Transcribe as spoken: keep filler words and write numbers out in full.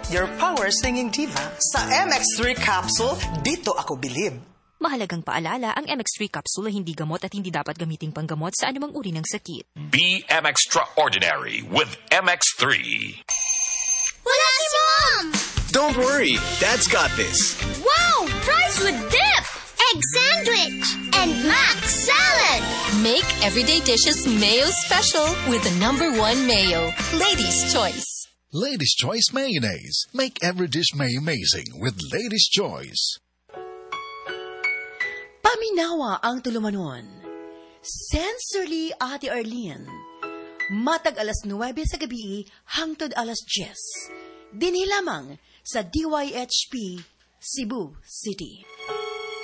your power singing diva. Sa M X three capsule, dito ako bilib. Mahalagang paalala, ang M X three capsule ay hindi gamot at hindi dapat gamiting panggamot sa anumang uri ng sakit. Be M Extraordinary with M X three. Wala si Mom! Don't worry, Dad's got this. Wow! Fries with dip! Egg sandwich! And mac salad! Make everyday dishes mayo special with the number one mayo. Lady's Choice. Lady's Choice Mayonnaise. Make every dish may amazing with Lady's Choice. Paminawa ang tulumanon. Sensorily, Ate Arlene. Matag alas nuwebe sa gabi hangtod alas diyes. Dinilamang sa D Y H P, Cebu City.